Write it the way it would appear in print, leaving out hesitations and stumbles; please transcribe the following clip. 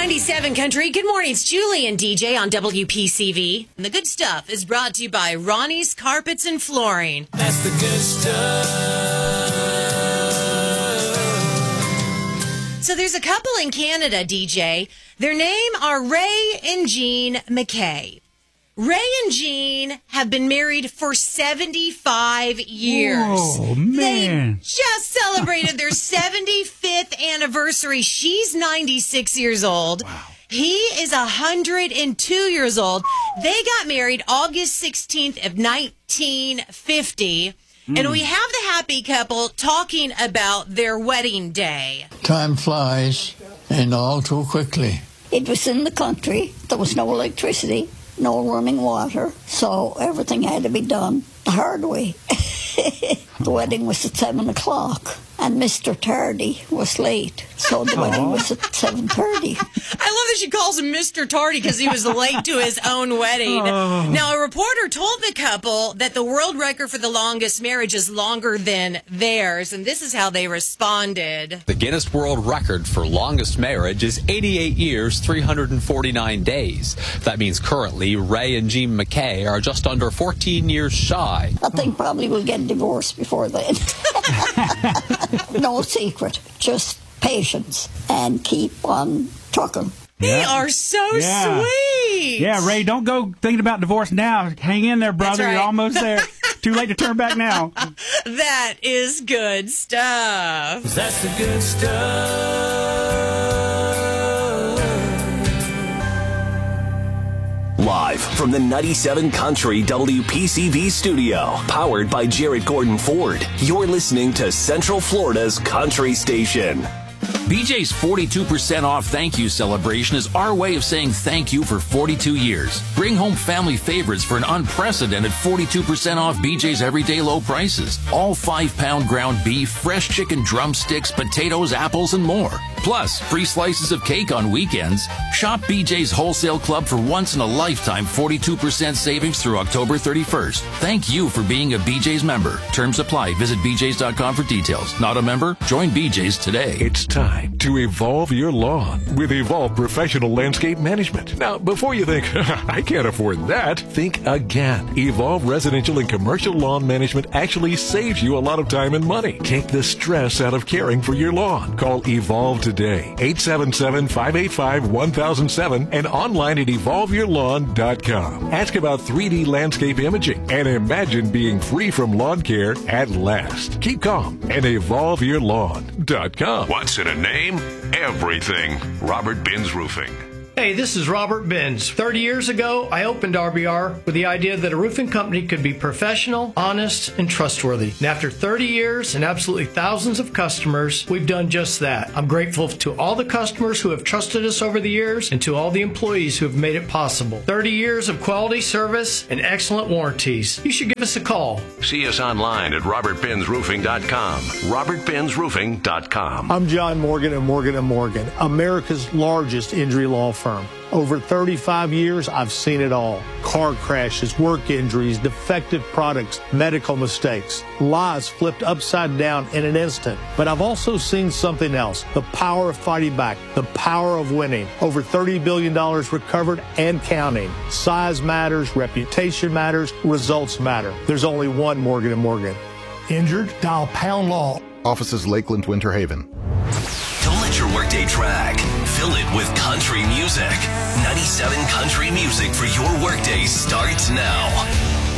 97 Country. Good morning. It's Julie and DJ on WPCV. And the good stuff is brought to you by Ronnie's Carpets and Flooring. That's the good stuff. So there's a couple in Canada, DJ. Their name are Ray and Jean McKay. Ray and Jean have been married for 75 years. Oh, man. They just celebrated their 75th anniversary. She's 96 years old. Wow. He is 102 years old. They got married August 16th of 1950. And we have the happy couple talking about their wedding day. Time flies, and all too quickly. It was in the country. There was no electricity, no running water, so everything had to be done the hard way. The wedding was at 7 o'clock, and Mr. Tardy was late, so the wedding was at 7:30. I love that she calls him Mr. Tardy because he was late to his own wedding. Now, a reporter told the couple that the world record for the longest marriage is longer than theirs, and this is how they responded. The Guinness World Record for longest marriage is 88 years, 349 days. That means currently Ray and Jean McKay are just under 14 years shy. I think probably we'll get divorced before then. No secret, just patience and keep on trucking. They are so sweet. Yeah, Ray, don't go thinking about divorce now. Hang in there, brother. right. You're almost there. Too late to turn back now. That is good stuff. That's the good stuff. Live from the 97 Country WPCV studio, powered by Jarrett Gordon Ford, you're listening to Central Florida's Country Station. BJ's 42% off thank you celebration is our way of saying thank you for 42 years. Bring home family favorites for an unprecedented 42% off BJ's everyday low prices. All 5-pound ground beef, fresh chicken drumsticks, potatoes, apples, and more. Plus, free slices of cake on weekends. Shop BJ's Wholesale Club for once-in-a-lifetime 42% savings through October 31st. Thank you for being a BJ's member. Terms apply. Visit bjs.com for details. Not a member? Join BJ's today. It's time to evolve your lawn with Evolve Professional Landscape Management. Now, before you think, I can't afford that, think again. Evolve Residential and Commercial Lawn Management actually saves you a lot of time and money. Take the stress out of caring for your lawn. Call Evolve today, 877-585-1007 and online at evolveyourlawn.com. Ask about 3D landscape imaging and imagine being free from lawn care at last. Keep calm and evolveyourlawn.com. What's in a name? Everything. Robert Binns Roofing. Hey, this is Robert Binns. 30 years ago, I opened RBR with the idea that a roofing company could be professional, honest, and trustworthy. And after 30 years and absolutely thousands of customers, we've done just that. I'm grateful to all the customers who have trusted us over the years and to all the employees who have made it possible. 30 years of quality service and excellent warranties. You should give us a call. See us online at robertbinnsroofing.com. robertbinnsroofing.com. I'm John Morgan of Morgan & Morgan, America's largest injury law firm. Over 35 years, I've seen it all. Car crashes, work injuries, defective products, medical mistakes, lives flipped upside down in an instant. But I've also seen something else, the power of fighting back, the power of winning. Over $30 billion recovered and counting. Size matters, reputation matters, results matter. There's only one Morgan & Morgan. Injured? Dial Pound Law. Offices Lakeland, Winter Haven. Don't let your workday drag. Fill it with country music. 97 Country Music for your workday starts now.